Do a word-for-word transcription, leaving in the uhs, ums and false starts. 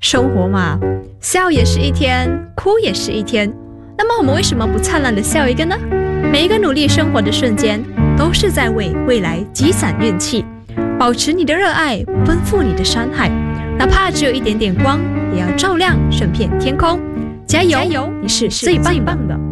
生活嘛，笑也是一天，哭也是一天。那么我们为什么不灿烂的笑一个呢？每一个努力生活的瞬间，都是在为未来积攒运气。保持你的热爱，奔赴你的山海，哪怕只有一点点光，也要照亮整片天空。加油，加油，你是最棒的。